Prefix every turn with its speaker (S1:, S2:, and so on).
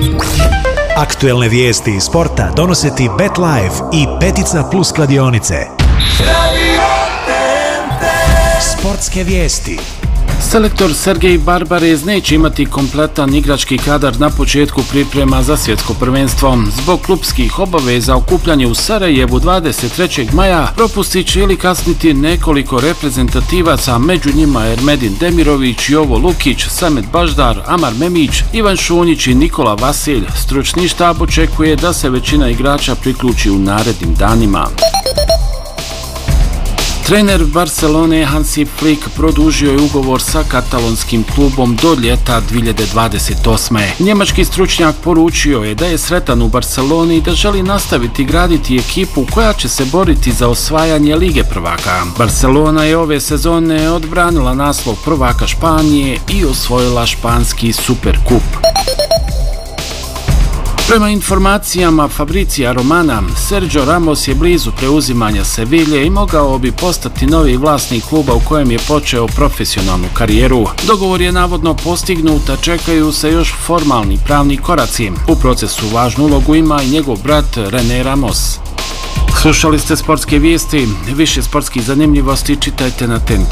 S1: Aktuelne vijesti iz sporta donose ti BetLife i Petica Plus kladionice. Sportske vijesti.
S2: Selektor Sergej Barbarez neće imati kompletan igrački kadar na početku priprema za svjetsko prvenstvo. Zbog klupskih obaveza okupljanje u Sarajevu 23. maja propustit će ili kasniti nekoliko reprezentativaca, među njima Ermedin Demirović, Jovo Lukić, Samet Baždar, Amar Memić, Ivan Šunjić i Nikola Vasilj. Stručni štab očekuje da se većina igrača priključi u narednim danima. Trener Barcelone Hansi Flick produžio je ugovor sa katalonskim klubom do ljeta 2028. Njemački stručnjak poručio je da je sretan u Barceloni i da želi nastaviti graditi ekipu koja će se boriti za osvajanje Lige prvaka. Barcelona je ove sezone odbranila naslov prvaka Španije i osvojila španski Superkup. Prema informacijama Fabricija Romana, Sergio Ramos je blizu preuzimanja Sevilje i mogao bi postati novi vlasnik kluba u kojem je počeo profesionalnu karijeru. Dogovor je navodno postignut, a čekaju se još formalni pravni koraci. U procesu važnu ulogu ima i njegov brat René Ramos. Slušali ste sportske vijesti, više sportskih zanimljivosti čitajte na TNT